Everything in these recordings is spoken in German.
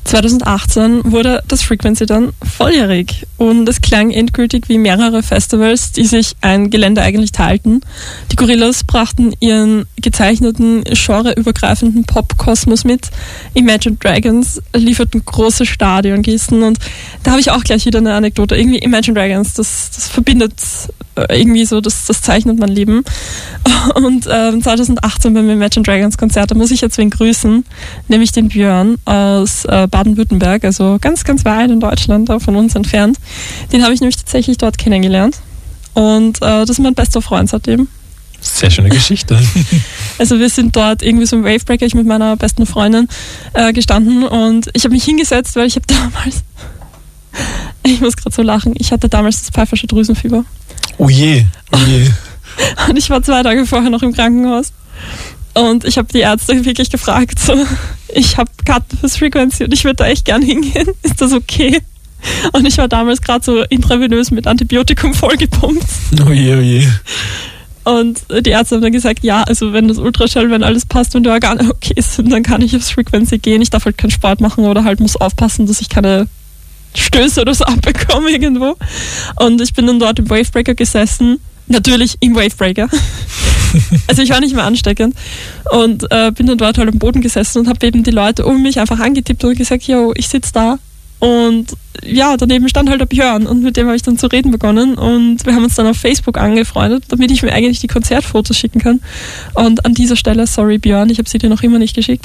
2018 wurde das Frequency dann volljährig und es klang endgültig wie mehrere Festivals, die sich ein Gelände eigentlich teilten. Die Gorillaz brachten ihren gezeichneten, genreübergreifenden Pop-Kosmos mit. Imagine Dragons lieferten große Stadiongesten und da habe ich auch gleich wieder eine Anekdote. Irgendwie Imagine Dragons, das verbindet irgendwie so, das zeichnet mein Leben. Und 2018 beim Imagine Dragons Konzert, da muss ich jetzt wen grüßen, nämlich den Björn aus Baden-Württemberg, also ganz, ganz weit in Deutschland, da von uns entfernt. Den habe ich nämlich tatsächlich dort kennengelernt. Und das ist mein bester Freund seitdem. Sehr schöne Geschichte. Also wir sind dort irgendwie so im Wavebreaker, ich mit meiner besten Freundin gestanden und ich habe mich hingesetzt, weil ich habe damals, ich muss gerade so lachen, ich hatte damals das pfeifersche Drüsenfieber. Oh je, oh je. Und ich war 2 Tage vorher noch im Krankenhaus. Und ich habe die Ärzte wirklich gefragt, so, ich habe Karten fürs Frequency und ich würde da echt gern hingehen. Ist das okay? Und ich war damals gerade so intravenös mit Antibiotikum vollgepumpt. Oh je, oh je. Und die Ärzte haben dann gesagt, ja, also wenn das Ultraschall, wenn alles passt und die Organe okay sind, dann kann ich aufs Frequency gehen. Ich darf halt keinen Sport machen oder halt muss aufpassen, dass ich keine Stöße oder so abbekomme irgendwo. Und ich bin dann dort im Wavebreaker gesessen. Natürlich im Wavebreaker. Also ich war nicht mehr ansteckend. Und bin dann dort halt am Boden gesessen und habe eben die Leute um mich einfach angetippt und gesagt, yo, ich sitze da. Und ja, daneben stand halt der Björn und mit dem habe ich dann zu reden begonnen und wir haben uns dann auf Facebook angefreundet, damit ich mir eigentlich die Konzertfotos schicken kann. Und an dieser Stelle, sorry Björn, ich habe sie dir noch immer nicht geschickt.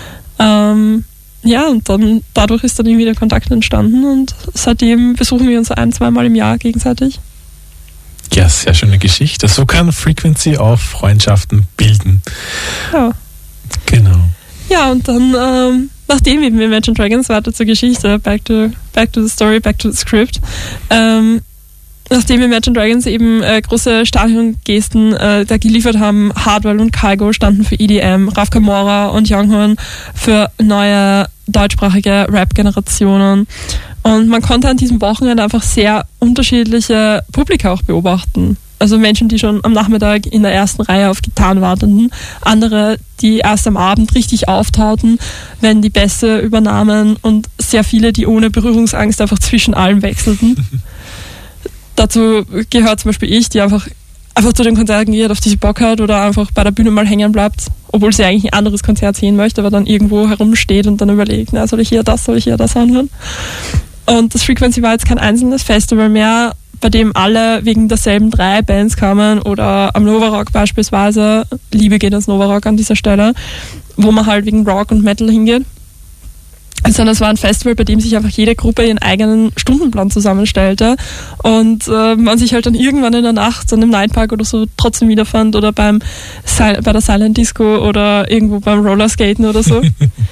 Ja, und dann dadurch ist dann irgendwie der Kontakt entstanden und seitdem besuchen wir uns 1-2 Mal im Jahr gegenseitig. Ja, sehr schöne Geschichte. So kann Frequency auch Freundschaften bilden. Ja. Genau. Ja, und dann, nachdem eben Imagine Dragons, weiter zur Geschichte, back to the story, back to the script, nachdem Imagine Dragons eben große Stadiongesten da geliefert haben, Hardwell und Kygo standen für EDM, Raf Kamora und Younghorn für neue deutschsprachige Rap-Generationen. Und man konnte an diesem Wochenende einfach sehr unterschiedliche Publika auch beobachten. Also Menschen, die schon am Nachmittag in der ersten Reihe auf Gitarren warteten, andere, die erst am Abend richtig auftauten, wenn die Bässe übernahmen und sehr viele, die ohne Berührungsangst einfach zwischen allem wechselten. Dazu gehört zum Beispiel ich, die einfach zu den Konzerten geht, auf die sie Bock hat oder einfach bei der Bühne mal hängen bleibt, obwohl sie eigentlich ein anderes Konzert sehen möchte, aber dann irgendwo herumsteht und dann überlegt, na, soll ich hier das anhören? Und das Frequency war jetzt kein einzelnes Festival mehr, bei dem alle wegen derselben 3 Bands kamen oder am Novarock beispielsweise, Liebe geht ans Novarock an dieser Stelle, wo man halt wegen Rock und Metal hingeht. Sondern es war ein Festival, bei dem sich einfach jede Gruppe ihren eigenen Stundenplan zusammenstellte und man sich halt dann irgendwann in der Nacht dann im Nightpark oder so trotzdem wiederfand oder bei der Silent Disco oder irgendwo beim Rollerskaten oder so.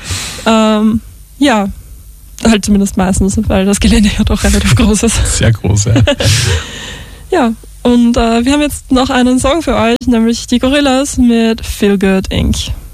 Ja, halt zumindest meistens, weil das Gelände ja doch relativ groß ist. Sehr groß, ja. Ja, und wir haben jetzt noch einen Song für euch, nämlich die Gorillaz mit Feel Good Inc.